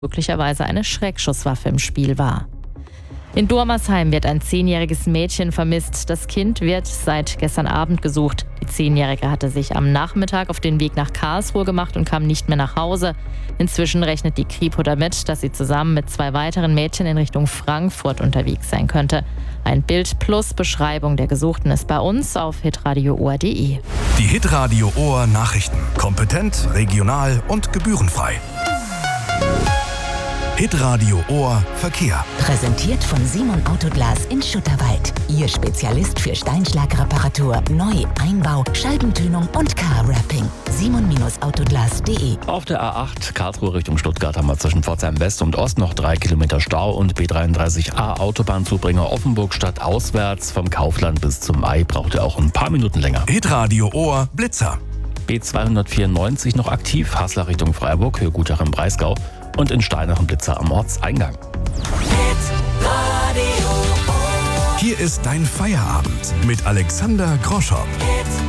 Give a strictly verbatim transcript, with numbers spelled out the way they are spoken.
möglicherweise eine Schreckschusswaffe im Spiel war. In Dormersheim wird ein zehnjähriges Mädchen vermisst. Das Kind wird seit gestern Abend gesucht. Die Zehnjährige hatte sich am Nachmittag auf den Weg nach Karlsruhe gemacht und kam nicht mehr nach Hause. Inzwischen rechnet die Kripo damit, dass sie zusammen mit zwei weiteren Mädchen in Richtung Frankfurt unterwegs sein könnte. Ein Bild plus Beschreibung der Gesuchten ist bei uns auf hitradio ohr punkt de. Die Hitradio Ohr Nachrichten. Kompetent, regional und gebührenfrei. Hitradio Ohr Verkehr. Präsentiert von Simon Autoglas in Schutterwald. Ihr Spezialist für Steinschlagreparatur, Neu-, Einbau, Scheibentönung und Car-Wrapping. simon Autoglas punkt de. Auf der A acht Karlsruhe Richtung Stuttgart haben wir zwischen Pforzheim West und Ost noch drei Kilometer Stau und B dreiunddreißig A Autobahnzubringer Offenburg Stadt auswärts vom Kaufland bis zum Mai braucht ihr auch ein paar Minuten länger. Hitradio Ohr Blitzer. B zweihundertvierundneunzig noch aktiv, Haslar Richtung Freiburg, Höhe Gutach im Breisgau und in Steinach ein Blitzer am Ortseingang. Hier ist dein Feierabend mit Alexander Groschow.